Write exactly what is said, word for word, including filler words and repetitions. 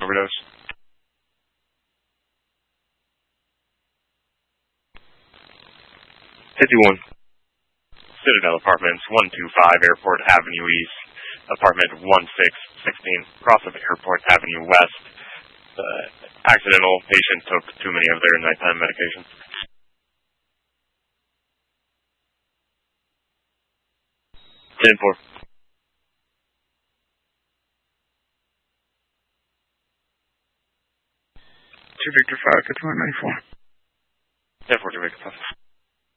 overdose. fifty-one. Citadel Apartments, one two five Airport Avenue East, Apartment one six sixteen, cross of Airport Avenue West. The accidental patient took too many of their nighttime medications. ten four. two Victor five, fifty-one ninety-four. ten four, two Victor five.